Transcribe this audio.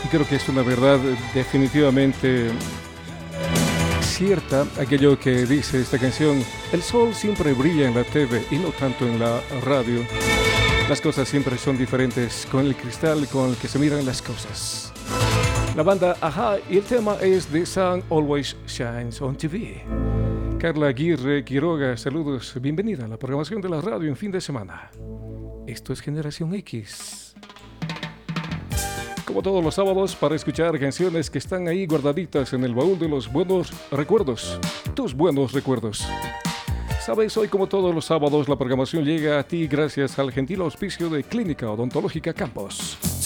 Creo que es una verdad definitivamente cierta aquello que dice esta canción. El sol siempre brilla en la TV y no tanto en la radio. Las cosas siempre son diferentes con el cristal con el que se miran las cosas. La banda Ajá y el tema es The Sun Always Shines on TV. Carla Aguirre Quiroga, saludos, bienvenida a la programación de la radio en fin de semana. Esto es Generación X. Como todos los sábados, para escuchar canciones que están ahí guardaditas en el baúl de los buenos recuerdos. Tus buenos recuerdos. Sabes, hoy como todos los sábados, la programación llega a ti gracias al gentil auspicio de Clínica Odontológica Campos.